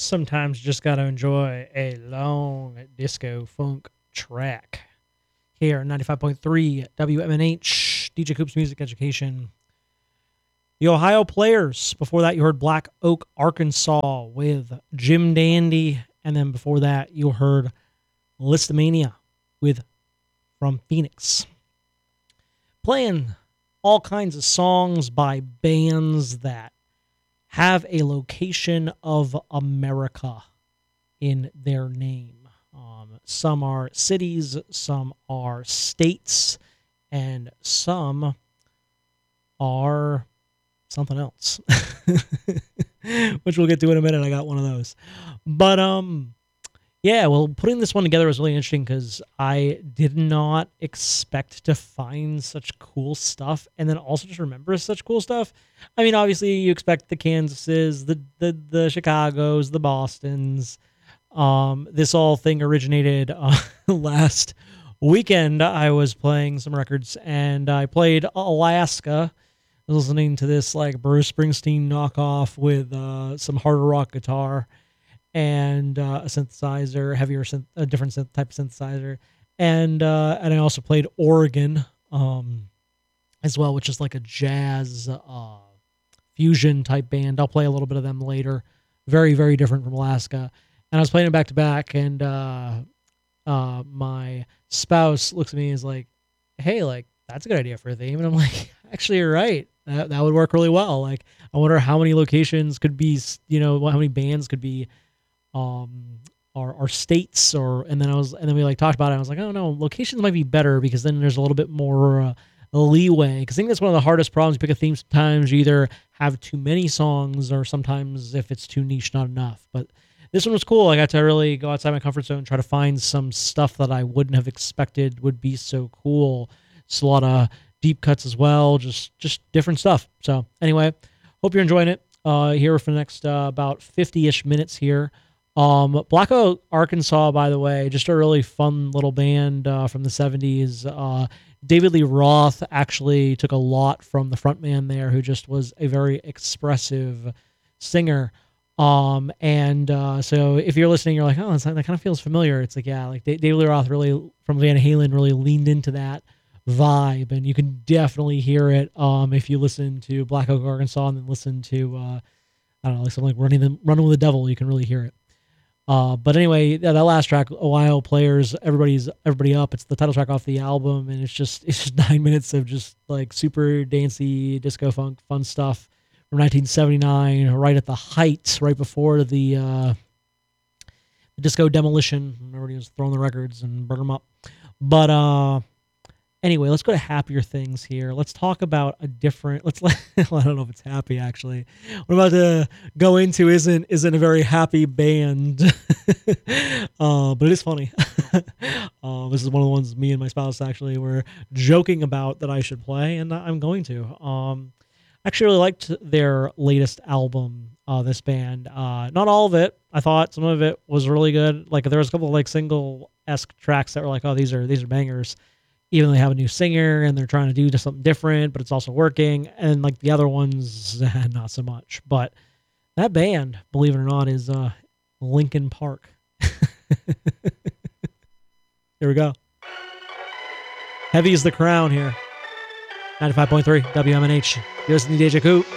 Sometimes you just got to enjoy a long disco funk track. Here, 95.3 WMNH, DJ Coop's Music Education. The Ohio Players. Before that, you heard Black Oak, Arkansas with Jim Dandy. And then before that, you heard Listomania with From Phoenix. Playing all kinds of songs by bands that have a location of America in their name. Some are cities, some are states, and some are something else, which we'll get to in a minute. I got one of those. But, yeah, well, putting this one together was really interesting because I did not expect to find such cool stuff and then also just remember such cool stuff. I mean, obviously, you expect the Kansases, the Chicagos, the Bostons. This all thing originated last weekend. I was playing some records and I played Alaska. I was listening to this like Bruce Springsteen knockoff with some harder rock guitar and a synthesizer, a different type of synthesizer, and I also played Oregon as well, which is like a jazz fusion type band. I'll play a little bit of them later. Very, very different from Alaska. And I was playing it back to back, and my spouse looks at me and is like, "Hey, like that's a good idea for a theme." And I'm like, "Actually, you're right. That would work really well." Like, I wonder how many locations could be, how many bands could be. Our states, and then we like talked about it. I was like, oh no, locations might be better because then there's a little bit more leeway. Because I think that's one of the hardest problems. You pick a theme, sometimes you either have too many songs, or sometimes if it's too niche, not enough. But this one was cool. I got to really go outside my comfort zone, try to find some stuff that I wouldn't have expected would be so cool. It's a lot of deep cuts as well, just different stuff. So anyway, hope you're enjoying it. Here for the next about 50-ish minutes here. Black Oak, Arkansas, by the way, just a really fun little band from the 70s. David Lee Roth actually took a lot from the frontman there, who just was a very expressive singer. So if you're listening, you're like, oh, that kind of feels familiar. It's like, yeah, like David Lee Roth really, from Van Halen, really leaned into that vibe, and you can definitely hear it if you listen to Black Oak, Arkansas, and then listen to, I don't know, like something like Running with the Devil, you can really hear it. But anyway, that last track, Ohio Players, Everybody Up. It's the title track off the album, and it's just 9 minutes of just like super dancey disco funk fun stuff from 1979, right at the height, right before the disco demolition. Everybody was throwing the records and burn them up. But anyway, let's go to happier things here. Let's talk about I don't know if it's happy, actually. What I'm about to go into isn't a very happy band, but it is funny. This is one of the ones me and my spouse actually were joking about that I should play, and I'm going to. I actually really liked their latest album, this band. Not all of it. I thought some of it was really good. Like, there was a couple of like single-esque tracks that were like, oh, these are bangers. Even though they have a new singer and they're trying to do just something different, but it's also working. And like the other ones, not so much. But that band, believe it or not, is Linkin Park. Here we go. Heavy is the Crown here. 95.3 WMNH. You're listening to DJ Coop.